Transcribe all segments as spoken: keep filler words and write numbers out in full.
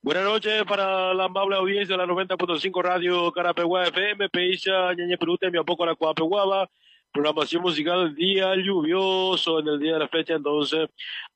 Buenas noches para la amable audiencia de la noventa punto cinco Radio Carapeguá F M, Peisha, Ñañe Perute, mi apoco la Coapeguaba, programación musical día lluvioso en el día de la fecha, entonces,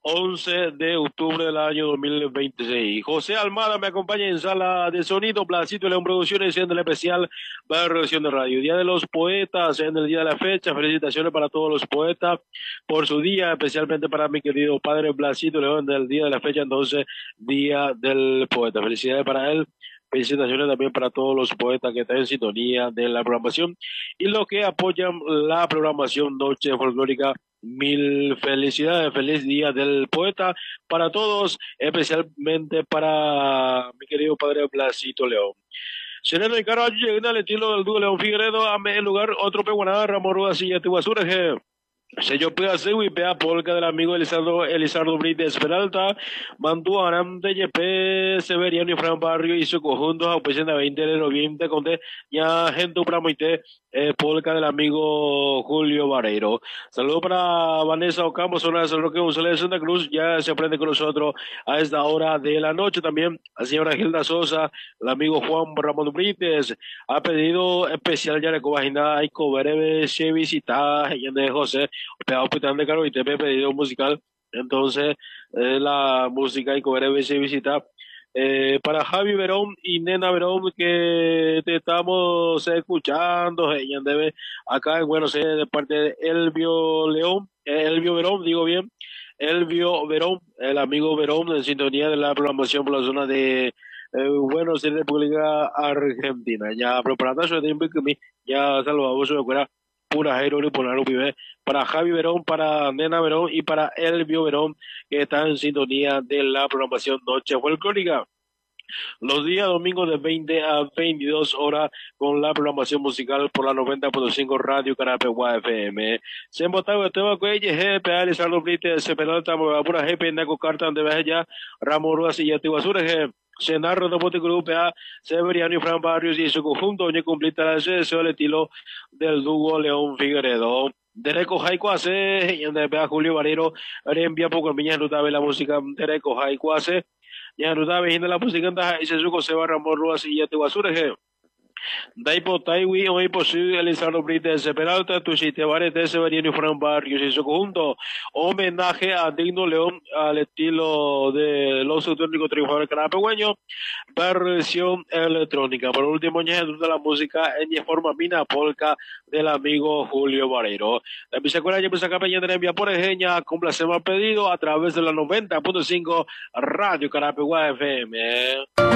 once de octubre del año dos mil veintiséis. José Almada me acompaña en sala de sonido, Placito León Producciones en el especial para reacción de radio. Día de los poetas en el día de la fecha, felicitaciones para todos los poetas por su día, especialmente para mi querido padre Placito León del día de la fecha, entonces, Día del Poeta. Felicidades para él. Felicitaciones también para todos los poetas que están en sintonía de la programación y los que apoyan la programación Noche Folclórica. Mil felicidades, feliz día del poeta para todos, especialmente para mi querido padre Blasito León. Sereno y Caro, llegando al estilo del dúo León Figueredo, ame el lugar, otro peguaná, Ramón Rudas y Atuazura, sello P A C y P A Polka del amigo Elizardo, Elizardo Brites Peralta, Mantu Aram de Yepe, Severiano y Fran Barrio y su conjunto, a de veinte de noviembre, con ya gente pramoite, eh, Polka del amigo Julio Vareiro. Saludos para Vanessa Ocampo, zona de San Roque González de Santa Cruz, ya se aprende con nosotros a esta hora de la noche. También la señora Gilda Sosa, el amigo Juan Ramón Brites, ha pedido especial ya de Cobajina, y Coberebe, se visita, y de José, pegado pitán de Caro y te he pedido musical, entonces eh, la música y coger ese visita eh, para Javi Verón y Nena Verón que te estamos escuchando, ella debe acá en Buenos Aires de parte de Elvio León, eh, Elvio Verón, digo bien, Elvio Verón, el amigo Verón en sintonía de la programación por la zona de eh, Buenos Aires, República Argentina. Ya preparando su tiempo que me ya saludamos su escuela pura Jairo y Polaro Pibe, para Javi Verón, para Nena Verón y para Elvio Verón, que están en sintonía de la programación Noche Folclórica. Los días domingos de veinte a veintidós horas con la programación musical por la noventa punto cinco Radio Carapeguá F M. Se han votado el tema que G P A, Lizardo Brites, se penalta, pura G P, Naco Carta, de Veja, Ramón Ruas y Atiguazura, G. Senarro de Montegrupo, Severiano y Fran Barrios y su conjunto, oye, completa el deseo el estilo del dúo León Figueredo. Dereco Jaico hace, y donde vea Julio Barrero, envía poco miña notable la música, Dereco Jaico hace, ya notable y la música, y se suco se va Ramón Ruas y Atiguazura, G. Daipo Taiwi, hoy posible Elizardo Brites Peralta, tu sitio de Severiano y Fran Barrios y su conjunto. Homenaje a Digno León al estilo de los auténticos triunfadores carapegueños, versión electrónica. Por último, ya de la música en forma mina polka del amigo Julio Vareiro. La bisacuela ya puso campaña de envía por Egeña, complacemos al pedido a través de la noventa punto cinco Radio Carapeguá F M.